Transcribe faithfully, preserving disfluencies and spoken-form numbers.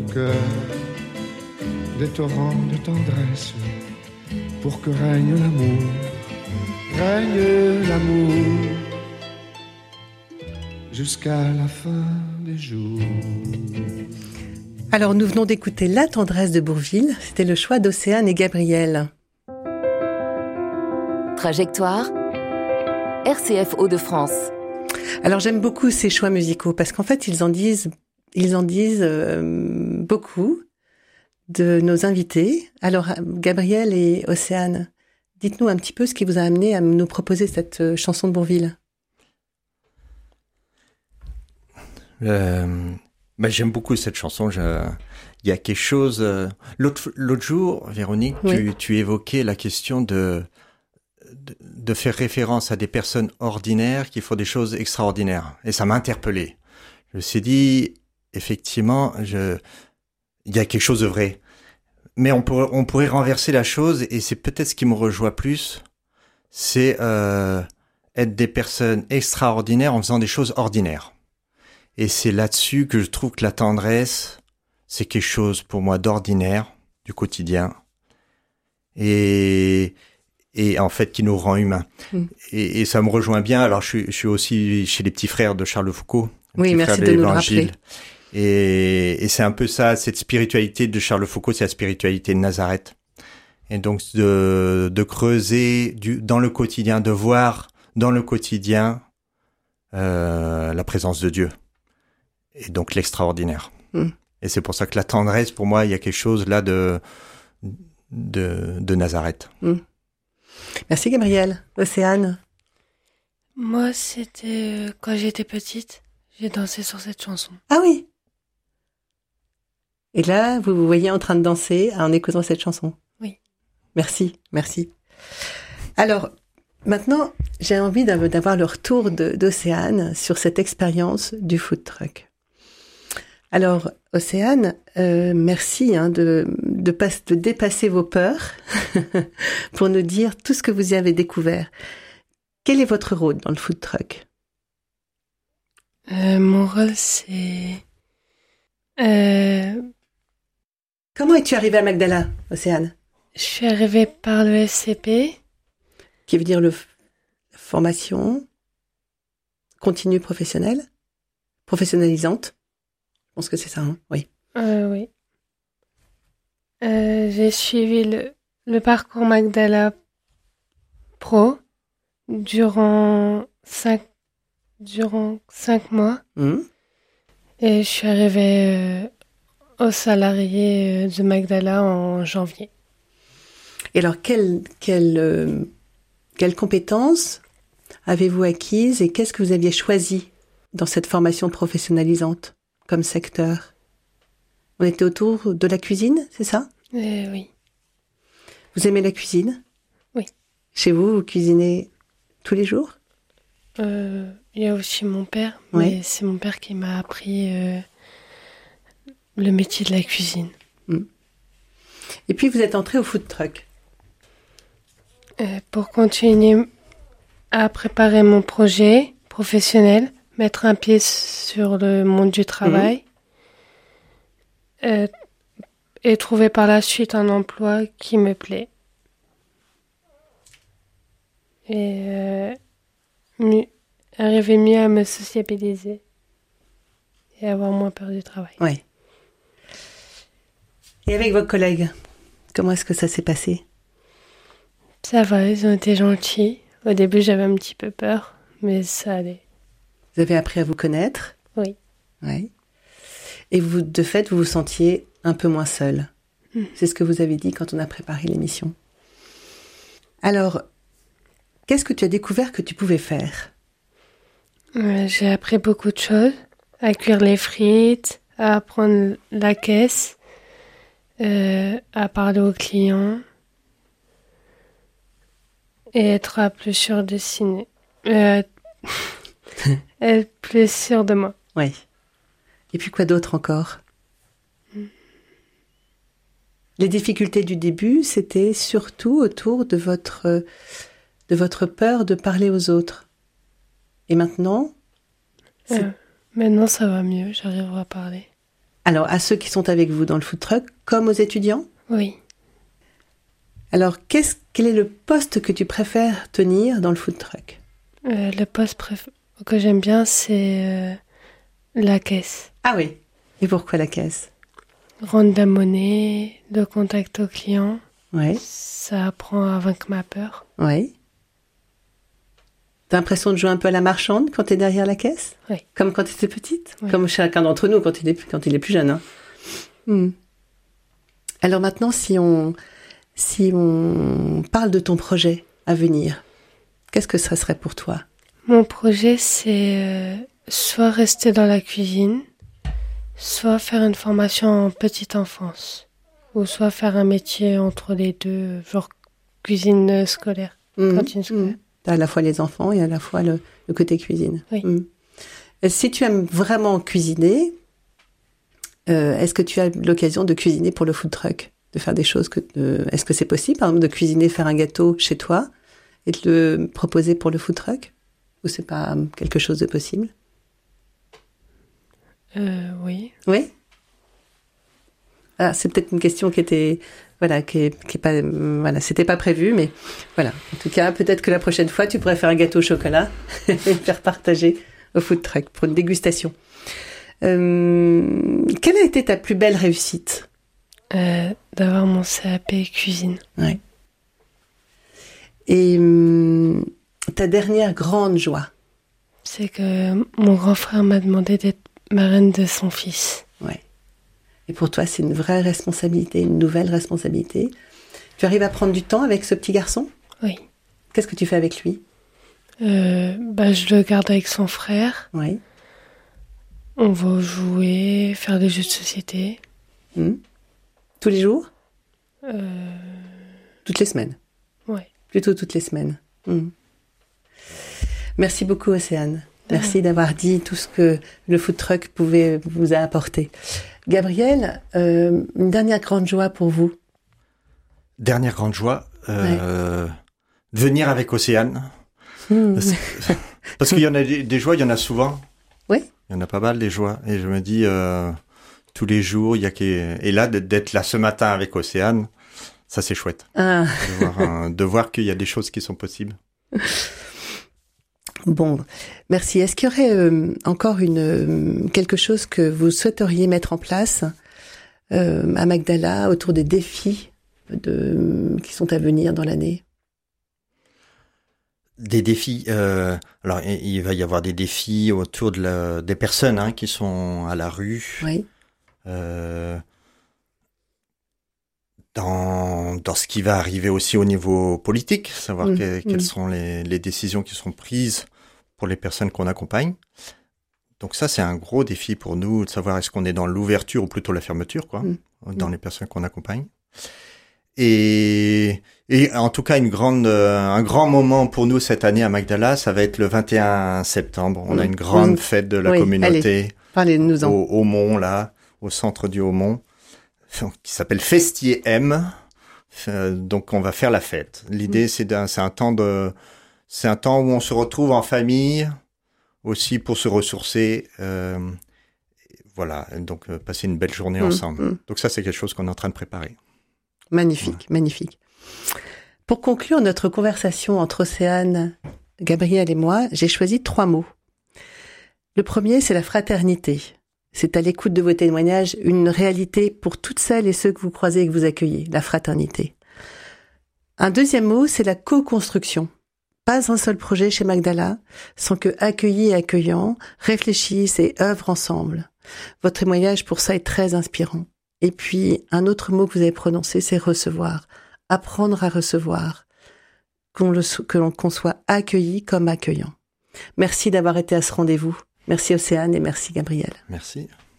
Cœur, des torrents de tendresse, pour que règne l'amour, règne l'amour, jusqu'à la fin des jours. Alors nous venons d'écouter La tendresse de Bourvil, c'était le choix d'Océane et Gabriel. Trajectoire, R C F Hauts-de-France. Alors j'aime beaucoup ces choix musicaux parce qu'en fait ils en disent, ils en disent euh, beaucoup de nos invités. Alors Gabriel et Océane, dites-nous un petit peu ce qui vous a amené à nous proposer cette chanson de Bourvil. Euh, bah, j'aime beaucoup cette chanson. Je... Il y a quelque chose... Euh... L'autre, l'autre jour, Véronique, oui. tu, tu évoquais la question de, de, de faire référence à des personnes ordinaires qui font des choses extraordinaires. Et ça m'a interpellé. Je me suis dit, effectivement, je... il y a quelque chose de vrai. Mais on pourrait, on pourrait renverser la chose, et c'est peut-être ce qui me rejoint plus, c'est euh, être des personnes extraordinaires en faisant des choses ordinaires. Et c'est là-dessus que je trouve que la tendresse, c'est quelque chose pour moi d'ordinaire, du quotidien, et, et en fait qui nous rend humains. Mmh. Et, et ça me rejoint bien. Alors je suis, je suis aussi chez les petits frères de Charles de Foucault. Oui, merci de, de nous le rappeler. Et, et c'est un peu ça, cette spiritualité de Charles de Foucault, c'est la spiritualité de Nazareth. Et donc de, de creuser du, dans le quotidien, de voir dans le quotidien euh, la présence de Dieu. Et donc l'extraordinaire. Mm. Et c'est pour ça que la tendresse, pour moi, il y a quelque chose là de de, de Nazareth. Mm. Merci Gabriel. Océane. Moi, c'était quand j'étais petite, j'ai dansé sur cette chanson. Ah oui. Et là, vous vous voyez en train de danser en écoutant cette chanson. Oui. Merci, merci. Alors, maintenant, j'ai envie d'avoir le retour de, d'Océane sur cette expérience du food truck. Alors, Océane, euh, merci hein, de, de, pas, de dépasser vos peurs pour nous dire tout ce que vous y avez découvert. Quel est votre rôle dans le food truck ? euh, Mon rôle, c'est... Euh... Comment es-tu arrivée à Magdala, Océane ? Je suis arrivée par le F C P. Qui veut dire le f- formation continue professionnelle, professionnalisante. Je pense que c'est ça, hein ? Oui. Euh, oui. Euh, j'ai suivi le, le parcours Magdala Pro durant cinq, durant cinq mois. Mmh. Et je suis arrivée euh, au salarié de Magdala en janvier. Et alors, quelle, quelle, euh, quelles compétences avez-vous acquises et qu'est-ce que vous aviez choisi dans cette formation professionnalisante comme secteur ? On était autour de la cuisine, c'est ça ? euh, Oui. Vous aimez la cuisine ? Oui. Chez vous, vous cuisinez tous les jours ? Euh, il y a aussi mon père, oui. mais c'est mon père qui m'a appris euh, le métier de la cuisine. Mmh. Et puis vous êtes entré au food truck. Euh, pour continuer à préparer mon projet professionnel, mettre un pied sur le monde du travail mmh. euh, et trouver par la suite un emploi qui me plaît. Et euh, mieux, arriver mieux à me sociabiliser et avoir moins peur du travail. Oui. Et avec vos collègues, comment est-ce que ça s'est passé ? Ça va, ils ont été gentils. Au début, j'avais un petit peu peur, mais ça allait. Vous avez appris à vous connaître ? Oui. Oui. Et vous, de fait, vous vous sentiez un peu moins seul. Mmh. C'est ce que vous avez dit quand on a préparé l'émission. Alors, qu'est-ce que tu as découvert que tu pouvais faire ? euh, J'ai appris beaucoup de choses. À cuire les frites, à prendre la caisse, euh, à parler aux clients et être plus sûr de ciné. Euh, être plus sûr de moi. Oui. Et puis quoi d'autre encore ? mm. Les difficultés du début, c'était surtout autour de votre, de votre peur de parler aux autres. Et maintenant ? Euh, maintenant, ça va mieux, j'arrive à parler. Alors, à ceux qui sont avec vous dans le food truck, comme aux étudiants? Oui. Alors, qu'est-ce, quel est le poste que tu préfères tenir dans le food truck? euh, Le poste préf... que j'aime bien, c'est euh, la caisse. Ah oui. Et pourquoi la caisse? Rendre la monnaie, le contact au client. Oui. Ça apprend à vaincre ma peur. Oui. T'as l'impression de jouer un peu à la marchande quand t'es derrière la caisse? Oui. Comme quand t'étais petite? Oui. Comme chacun d'entre nous quand il est, quand il est plus jeune. Hein. Hmm. Alors maintenant, si on, si on parle de ton projet à venir, qu'est-ce que ça serait pour toi? Mon projet, c'est euh, soit rester dans la cuisine, soit faire une formation en petite enfance, ou soit faire un métier entre les deux, genre cuisine scolaire, Mmh. cantine scolaire. Mmh. T'as à la fois les enfants et à la fois le, le côté cuisine. Oui. Mmh. Et si tu aimes vraiment cuisiner, euh, est-ce que tu as l'occasion de cuisiner pour le food truck? De faire des choses que... Euh, est-ce que c'est possible, par exemple, de cuisiner, faire un gâteau chez toi et de le proposer pour le food truck? Ou c'est pas quelque chose de possible? Euh, oui. Oui. Ah, c'est peut-être une question qui était, voilà, qui est, qui est pas, voilà, c'était pas prévu, mais voilà. En tout cas, peut-être que la prochaine fois, tu pourrais faire un gâteau au chocolat et le faire partager au food truck pour une dégustation. Euh, quelle a été ta plus belle réussite? Euh, d'avoir mon C A P cuisine. Ouais. Et hum, ta dernière grande joie? C'est que mon grand frère m'a demandé d'être marraine de son fils. Ouais. Et pour toi, c'est une vraie responsabilité, une nouvelle responsabilité. Tu arrives à prendre du temps avec ce petit garçon? Oui. Qu'est-ce que tu fais avec lui? Euh, bah, je le garde avec son frère. Oui. On va jouer, faire des jeux de société. Mmh. Tous les jours? Euh... Toutes les semaines? Ouais. Plutôt toutes les semaines. Mmh. Merci beaucoup, Océane. Merci mmh. d'avoir dit tout ce que le food truck pouvait vous a apporté. Gabriel, euh, une dernière grande joie pour vous? Dernière grande joie, euh, ouais. venir avec Océane. Mmh. Parce, parce qu'il y en a des, des joies, il y en a souvent. Oui. Il y en a pas mal des joies. Et je me dis, euh, tous les jours, il y a qui... Et là, d'être là ce matin avec Océane, ça c'est chouette. Ah. De voir, un, de voir qu'il y a des choses qui sont possibles. Bon, merci. Est-ce qu'il y aurait euh, encore une euh, quelque chose que vous souhaiteriez mettre en place euh, à Magdala autour des défis de, qui sont à venir dans l'année? Des défis. Euh, alors, il va y avoir des défis autour de la, des personnes hein, qui sont à la rue. Oui. Euh, dans, dans ce qui va arriver aussi au niveau politique, savoir mmh, que, mmh. quelles sont les, les décisions qui seront prises pour les personnes qu'on accompagne. Donc ça, c'est un gros défi pour nous, de savoir est-ce qu'on est dans l'ouverture ou plutôt la fermeture, quoi, mmh. dans mmh. les personnes qu'on accompagne. Et, et en tout cas, une grande, euh, un grand moment pour nous cette année à Magdala, ça va être le vingt et un septembre. On mmh. a une grande mmh. fête de la oui, communauté Parlez-nous-en. Au, au Mont, là, au centre du Haut-Mont, qui s'appelle Festier M. Euh, donc, on va faire la fête. L'idée, mmh. c'est, d'un, c'est un temps de, c'est un temps où on se retrouve en famille, aussi pour se ressourcer. Euh, voilà, donc euh, passer une belle journée mmh. ensemble. Mmh. Donc ça, c'est quelque chose qu'on est en train de préparer. Magnifique, ouais. magnifique. Pour conclure notre conversation entre Océane, Gabriel et moi, j'ai choisi trois mots. Le premier, c'est la fraternité. C'est à l'écoute de vos témoignages une réalité pour toutes celles et ceux que vous croisez et que vous accueillez, la fraternité. Un deuxième mot, c'est la co-construction. Pas un seul projet chez Magdala sans que accueillis et accueillants réfléchissent et œuvrent ensemble. Votre témoignage pour ça est très inspirant. Et puis, un autre mot que vous avez prononcé, c'est recevoir. Apprendre à recevoir. Qu'on, le, que l'on, qu'on soit accueilli comme accueillant. Merci d'avoir été à ce rendez-vous. Merci Océane et merci Gabriel. Merci.